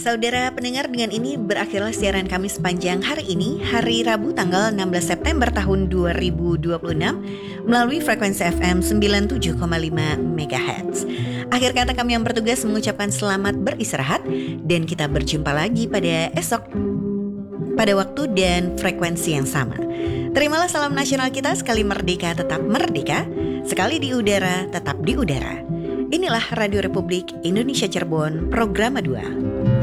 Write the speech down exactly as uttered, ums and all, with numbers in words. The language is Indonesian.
Saudara pendengar, dengan ini berakhirlah siaran kami sepanjang hari ini, hari Rabu tanggal enam belas September tahun dua ribu dua puluh enam melalui frekuensi F M sembilan puluh tujuh koma lima megahertz. Akhir kata kami yang bertugas mengucapkan selamat beristirahat dan kita berjumpa lagi pada esok pada waktu dan frekuensi yang sama. Terimalah salam nasional kita, sekali merdeka tetap merdeka, sekali di udara tetap di udara. Inilah Radio Republik Indonesia Cirebon, Program dua.